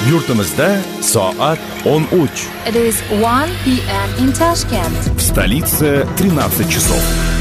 Yurtimizda soat 13. It is 1 p.m. in Tashkent. В столице 13 часов.